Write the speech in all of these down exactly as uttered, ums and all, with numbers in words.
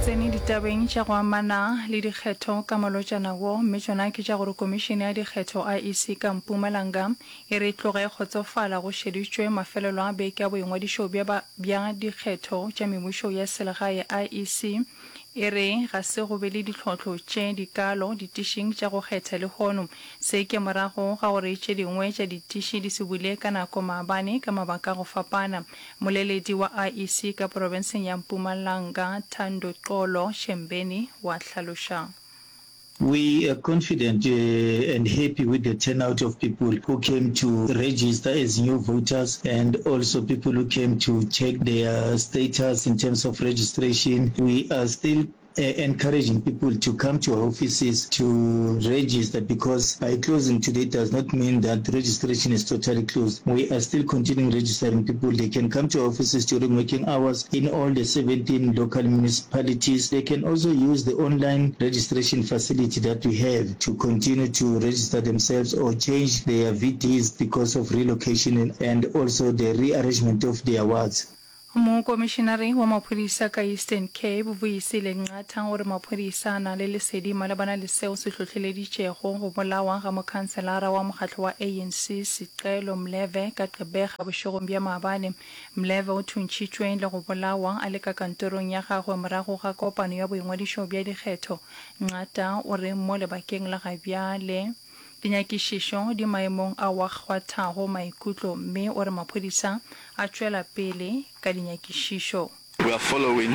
tsene ditabeng tša go amana le dikgetho ka malotšana wo mme tšona ke tša gore komišene ya dikgetho I E C ka Mpumalanga e re tloge kgotsofala go šeditšwe mafelelo a beke a boingwadišo bja dikgetho tša mebušo ya selegae I E C e re ga se go be le ditlhotlho tše dikalo ditišing tša go kgetha le kgono se ke morago ga gore tše dingwe tša ditiši di se bule ka nako maabane ka mabaka go fapana. Moleledi wa I E C ka porofenseng ya Mpumalanga Thando Xolo Shembeni wa hlaloša. We are confident uh, and happy with the turnout of people who came to register as new voters and also people who came to check their status in terms of registration. We are still Uh, encouraging people to come to our offices to register, because by closing today does not mean that registration is totally closed. We are still continuing registering people. They can come to our offices during working hours in all the seventeen local municipalities. They can also use the online registration facility that we have to continue to register themselves or change their V Ds because of relocation and, and also the rearrangement of their wards. Mo komishinari wa maphodisa ka Eastern Cape Vuyisile Nqatha gore maphodisa na le lesedi malebana le seo se tlhotlheleditšego go bolawa ga mokhanselara wa mokgatlo wa A N C Sicelo Mleve ka Gqeberha bošegong bja maabane. Mleve o thuntšitšwe le go bolawa a le ka kantorong ya gagwe morago ga kopano ya boingwadišo bja dikgetho. Nqatha o re mo lebakeng la ga bjale dinyakišišo di maemong a wa kgwathago maikutlo mme o re maphodisa a tšwela pele ka dinyakišišo. We are following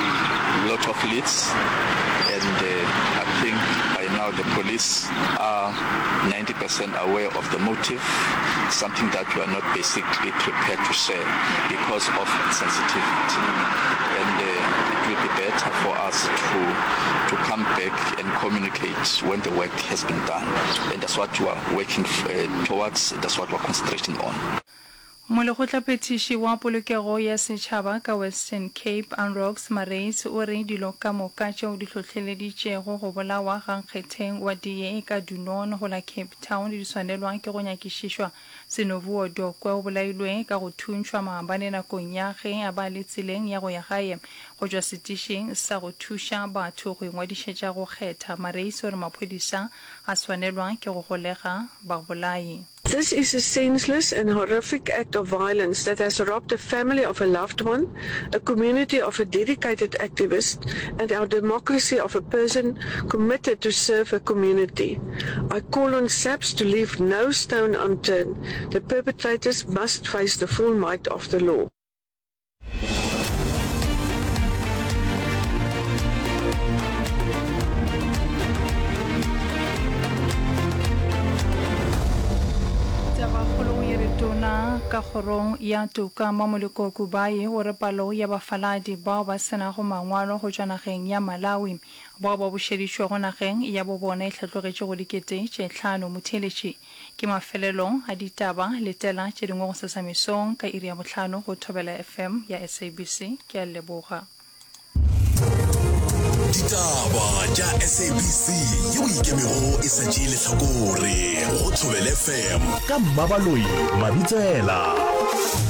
a lot of leads, and uh, I think by now the police are ninety percent aware of the motive, something that we are not basically prepared to share because of sensitivity. And uh, it will be better for us to to come back and communicate when the work has been done. And that's what we are working uh, towards, that's what we are concentrating on. Molekgotla petiši wa polokego ya setšhaba ka Western Cape Anrox Marais o re dilo ka moka tšeo di tlhotlheleditšego go bolawa ga nkgetheng wa die ka Dunon go la Cape Town di swanelwa ke go nyakišišwa. Senovuo Dokwe o bolailwe ka go thuntšwa maabane nakong ya ge a ba le tseleng ya go ya gae go tšwa setišing sa go thuša batho go ingwadišetša go kgetha. Marais o re maphodisa a swanelwa ke go golega babolai. This is a senseless and horrific act of violence that has robbed a family of a loved one, a community of a dedicated activist, and our democracy of a person committed to serve a community. I call on S A P S to leave no stone unturned. The perpetrators must face the full might of the law. Ka kgorong ya toka mo Molekoko bae gore palo ya bafaladi bao ba sena go mangwalo go tšwa nageng ya Malawi bao ba bušeditšwe go nageng ya bo bona e tlhatlogetše go dikete tše hlano motheletši ke mafelelo a ditaba letela tše dingwe go sesamisong ka iri ya bohlano go Thobela F M ya S A B C ke a leboga. Ditaba tša S A B C yeo ikemego e satšile hlakore go Thobela F M ka Mmabaloi Mabitsela.